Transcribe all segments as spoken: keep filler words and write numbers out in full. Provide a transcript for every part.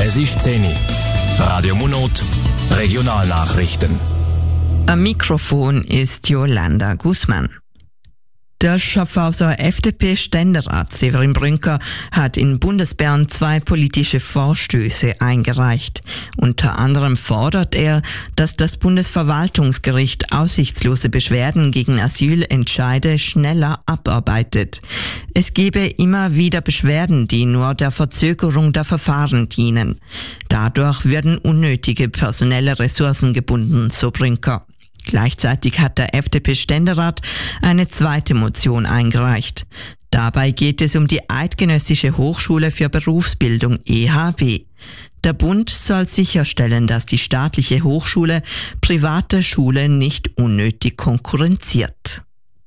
Es ist zehn Uhr. Radio Monot, Regionalnachrichten. Am Mikrofon ist Jolanda Guzman. Der Schaffhauser F D P-Ständerat Severin Brünker hat in Bundesbern zwei politische Vorstöße eingereicht. Unter anderem fordert er, dass das Bundesverwaltungsgericht aussichtslose Beschwerden gegen Asylentscheide schneller abarbeitet. Es gebe immer wieder Beschwerden, die nur der Verzögerung der Verfahren dienen. Dadurch werden unnötige personelle Ressourcen gebunden, so Brünker. Gleichzeitig hat der F D P-Ständerat eine zweite Motion eingereicht. Dabei geht es um die Eidgenössische Hochschule für Berufsbildung E H B. Der Bund soll sicherstellen, dass die staatliche Hochschule private Schulen nicht unnötig konkurrenziert.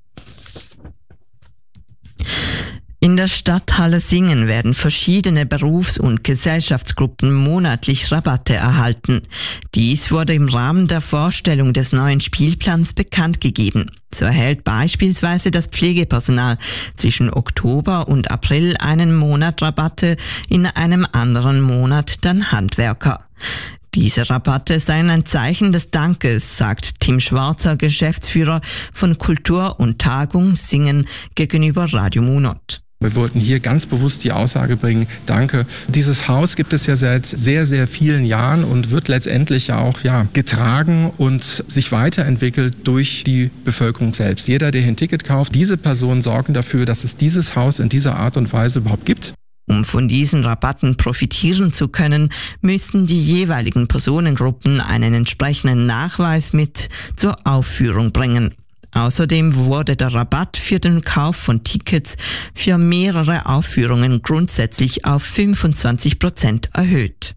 In der Stadthalle Singen werden verschiedene Berufs- und Gesellschaftsgruppen monatlich Rabatte erhalten. Dies wurde im Rahmen der Vorstellung des neuen Spielplans bekannt gegeben. So erhält beispielsweise das Pflegepersonal zwischen Oktober und April einen Monat Rabatte, in einem anderen Monat dann Handwerker. Diese Rabatte seien ein Zeichen des Dankes, sagt Tim Schwarzer, Geschäftsführer von Kultur und Tagung Singen gegenüber Radio Monot. Wir wollten hier ganz bewusst die Aussage bringen, danke. Dieses Haus gibt es ja seit sehr, sehr vielen Jahren und wird letztendlich auch ja, getragen und sich weiterentwickelt durch die Bevölkerung selbst. Jeder, der hier ein Ticket kauft, diese Personen sorgen dafür, dass es dieses Haus in dieser Art und Weise überhaupt gibt. Um von diesen Rabatten profitieren zu können, müssen die jeweiligen Personengruppen einen entsprechenden Nachweis mit zur Aufführung bringen. Außerdem wurde der Rabatt für den Kauf von Tickets für mehrere Aufführungen grundsätzlich auf fünfundzwanzig Prozent erhöht.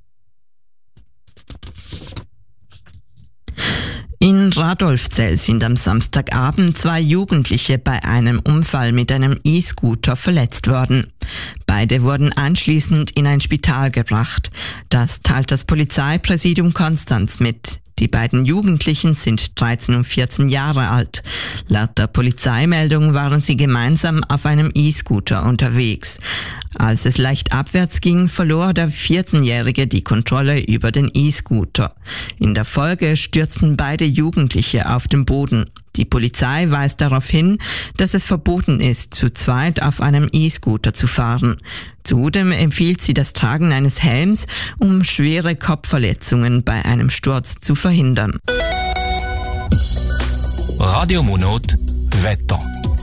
In Radolfzell sind am Samstagabend zwei Jugendliche bei einem Unfall mit einem E-Scooter verletzt worden. Beide wurden anschließend in ein Spital gebracht. Das teilt das Polizeipräsidium Konstanz mit. Die beiden Jugendlichen sind dreizehn und vierzehn Jahre alt. Laut der Polizeimeldung waren sie gemeinsam auf einem E-Scooter unterwegs. Als es leicht abwärts ging, verlor der vierzehnjährige die Kontrolle über den E-Scooter. In der Folge stürzten beide Jugendliche auf den Boden. Die Polizei weist darauf hin, dass es verboten ist, zu zweit auf einem E-Scooter zu fahren. Zudem empfiehlt sie das Tragen eines Helms, um schwere Kopfverletzungen bei einem Sturz zu verhindern. Radio Monot, Wetter.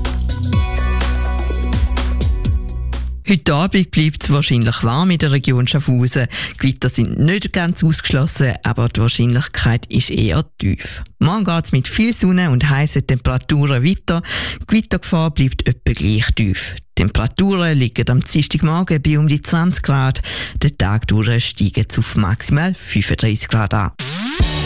Heute Abend bleibt es wahrscheinlich warm in der Region Schaffhausen. Gewitter sind nicht ganz ausgeschlossen, aber die Wahrscheinlichkeit ist eher tief. Morgen geht es mit viel Sonne und heißen Temperaturen weiter. Die Gewittergefahr bleibt etwa gleich tief. Die Temperaturen liegen am Dienstagmorgen bei um die zwanzig Grad. Der Tag durch steigen auf maximal fünfunddreißig Grad an.